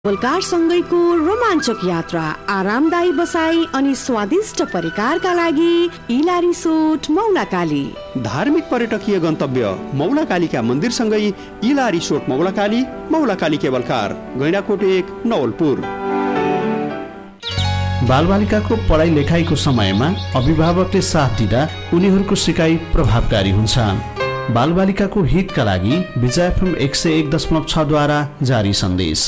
वलकार सँगैको रोमाञ्चक यात्रा, आरामदायी बसाई अनि स्वादिष्ट परिकारका लागि इला रिसोर्ट मौलाकाली। धार्मिक पर्यटकीय गन्तव्य मौलाकालीका मन्दिरसँगै इला रिसोर्ट मौलाकाली, मौलाकाली केवलकार, गैंडाकोट 1 नवलपुर। बालबालिकाको पढाइ लेखाइको समयमा अभिभावकले साथ दिँदा उनीहरूको सिकाइ प्रभावकारी हुन्छ। बालबालिकाको हितका लागि विजय एफएम 101.6 द्वारा जारी सन्देश।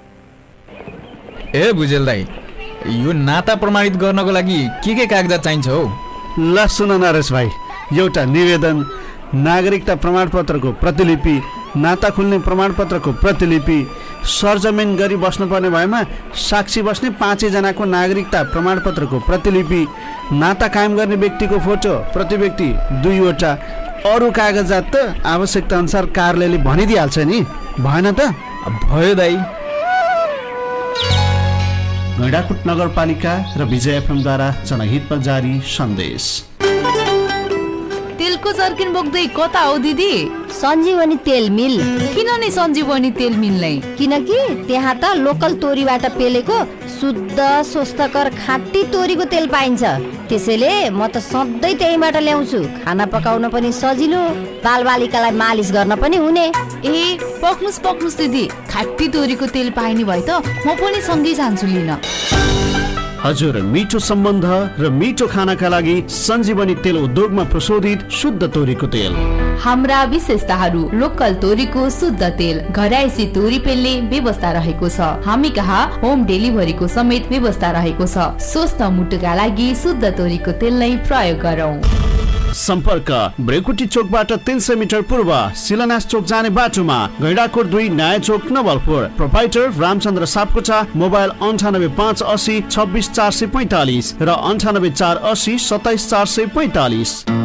ए भुजेल दाई, यो नाता प्रमाणित गर्नको लागि के कागजात चाहिन्छ हो? ल सुन नरेश भाइ, एउटा निवेदन, नागरिकता प्रमाणपत्रको प्रतिलिपि, नाता खुल्ने प्रमाणपत्रको प्रतिलिपि, सरजमिन गरी बस्नुपर्ने भएमा साक्षी बस्ने 5 जनाको नागरिकता प्रमाणपत्रको प्रतिलिपि, नाता कायम गर्ने व्यक्तिको फोटो प्रति व्यक्ति 2 वटा, अरू कागजात त आवश्यकता अनुसार कार्यालयले भनिदिइहाल्छ नि, भएन त? भयो दाई। गैंडाकोट नगरपालिका र विजय एफएमद्वारा जनहितमा जारी सन्देश। तेलको जर्किन बोक्दै कता हो दिदी? सञ्जीवनी तेल मिल। किन नि सञ्जीवनी तेल मिल्नै? किनकि त्यहाँ त लोकल तोरीबाट पेलेको शुद्ध स्वस्थकर खाँटी तोरीको तेल पाइन्छ। त्यसैले म त सधैँ त्यहीबाट ल्याउँछु। खाना पकाउन पनि सजिलो, बालबालिकालाई मालिस गर्न पनि हुने। ए पक्नुस् दिदी, खाँटी तोरीको तेल पाइने भए त म पनि सँगै जान्छु लिन। हजुर, मिठो सम्बन्ध र मिठो खानाका लागि सञ्जीवनी तेल उद्योगमा प्रशोधित शुद्ध तोरीको तेल। हाम्रा विशेषताहरू: लोकल तोरीको शुद्ध तेल, घरायसी तोरी पेल्ने व्यवस्था रहेको छ। हामी कहाँ होम डेलिभरीको समेत व्यवस्था रहेको छ। स्वस्थ मुटुका लागि शुद्ध तोरीको तेल नै प्रयोग गरौँ। सम्पर्क: ब्रेकुटी चोकबाट 300 मिटर पूर्व शिलान्यास चोक जाने बाटोमा, गैंडाकोट 2 नयाँ चोक नवलपुर। प्रोप्राइटर रामचन्द्र सापकोटा। मोबाइल 9858 26 445 र 98 480 27 445।